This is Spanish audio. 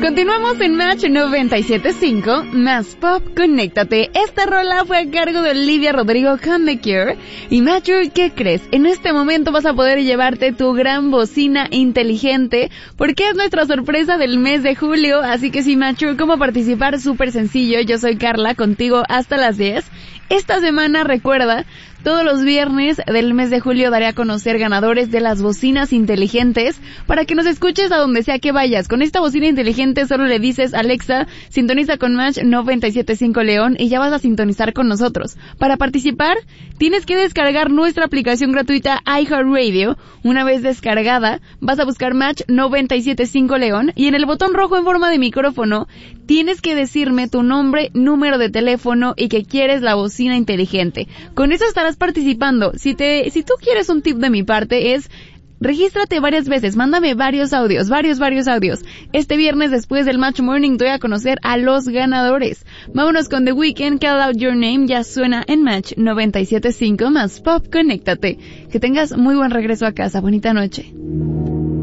Continuamos en Match 97.5, más pop, conéctate. Esta rola fue a cargo de Olivia Rodrigo con The Cure. Y Mature, ¿qué crees? En este momento vas a poder llevarte tu gran bocina inteligente, porque es nuestra sorpresa del mes de julio. Así que sí, Mature, ¿cómo participar? Súper sencillo. Yo soy Carla, contigo hasta las 10. Esta semana, recuerda, todos los viernes del mes de julio daré a conocer ganadores de las bocinas inteligentes para que nos escuches a donde sea que vayas. Con esta bocina inteligente solo le dices: Alexa, sintoniza con Match 97.5 León, y ya vas a sintonizar con nosotros. Para participar, tienes que descargar nuestra aplicación gratuita iHeartRadio. Una vez descargada, vas a buscar Match 97.5 León y en el botón rojo en forma de micrófono tienes que decirme tu nombre, número de teléfono y que quieres la bocina inteligente. Con eso estarás participando. Si tú quieres un tip de mi parte, es: regístrate varias veces, mándame varios audios. Este viernes, después del Match Morning, doy a conocer a los ganadores. Vámonos con The Weeknd, Call Out Your Name, ya suena en Match 97.5 más pop, conéctate. Que tengas muy buen regreso a casa, bonita noche.